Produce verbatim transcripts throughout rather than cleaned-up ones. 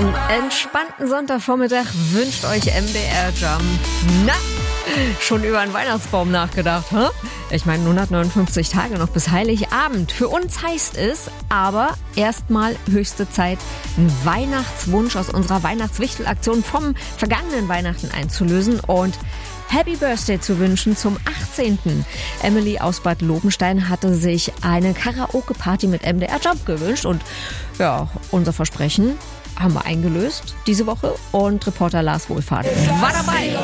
Einen entspannten Sonntagvormittag wünscht euch M D R Jump. Na, schon über einen Weihnachtsbaum nachgedacht, hä? Ich meine, hundertneunundfünfzig Tage noch bis Heiligabend. Für uns heißt es aber erstmal höchste Zeit, einen Weihnachtswunsch aus unserer Weihnachtswichtelaktion vom vergangenen Weihnachten einzulösen und Happy Birthday zu wünschen zum achtzehnten Emily aus Bad Lobenstein hatte sich eine Karaoke-Party mit M D R Jump gewünscht und ja, unser Versprechen haben wir eingelöst diese Woche und Reporter Lars Wohlfahrt war dabei.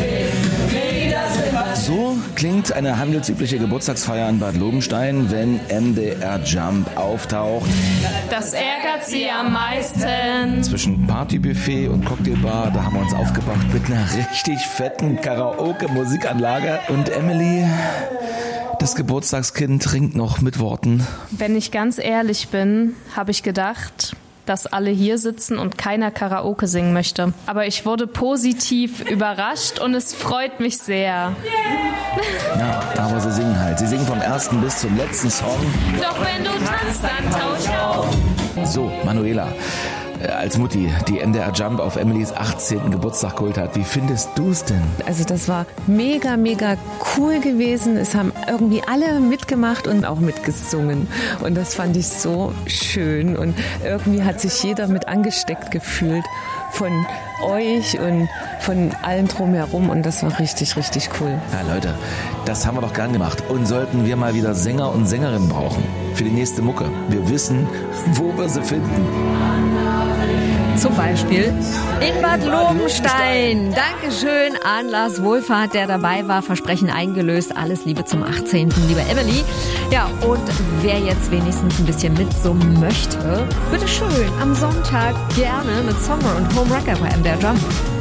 So klingt eine handelsübliche Geburtstagsfeier in Bad Lobenstein, wenn M D R Jump auftaucht. Das ärgert sie am meisten. Zwischen Partybuffet und Cocktailbar, da haben wir uns aufgebracht mit einer richtig fetten Karaoke-Musikanlage. Und Emily, das Geburtstagskind, ringt noch mit Worten. Wenn ich ganz ehrlich bin, habe ich gedacht, dass alle hier sitzen und keiner Karaoke singen möchte. Aber ich wurde positiv überrascht und es freut mich sehr. Ja, aber sie singen halt. Sie singen vom ersten bis zum letzten Song. Doch wenn du tanzt, dann tausch auf. So, Manuela, äh, als Mutti, die M D R Jump auf Emilys achtzehnten Geburtstag geholt hat, wie findest du es denn? Also das war mega, mega cool gewesen. Es haben irgendwie alle mitgemacht und auch mitgesungen. Und das fand ich so schön. Und irgendwie hat sich jeder mit angesteckt gefühlt von euch und von allen drumherum. Und das war richtig, richtig cool. Ja, Leute, das haben wir doch gern gemacht. Und sollten wir mal wieder Sänger und Sängerinnen brauchen für die nächste Mucke, wir wissen, wo wir sie finden. Zum Beispiel in Bad Lobenstein. Dankeschön an Lars Wohlfahrt, der dabei war. Versprechen eingelöst. Alles Liebe zum achtzehnten Liebe Emily. Ja, und wer jetzt wenigstens ein bisschen mitsummen möchte, bitteschön, am Sonntag gerne mit Summer und Home Wrecker bei M D R Jump.